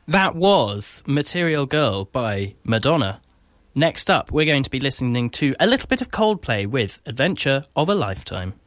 That was Material Girl by Madonna. Next up, we're going to be listening to a little bit of Coldplay with Adventure of a Lifetime.